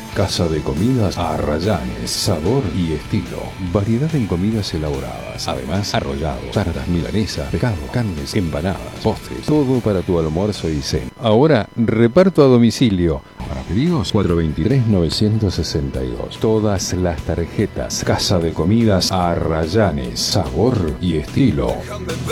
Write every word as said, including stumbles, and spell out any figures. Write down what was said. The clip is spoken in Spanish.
Casa de comidas Arrayanes, sabor y estilo. Variedad en comidas elaboradas. Además, arrollados, tartas milanesas, pescado, carnes, empanadas, postres. Todo para tu almuerzo y cena. Ahora, reparto a domicilio. Para pedidos, cuatro dos tres, nueve seis dos. Todas las tarjetas. Casa de comidas Arrayanes, sabor y estilo.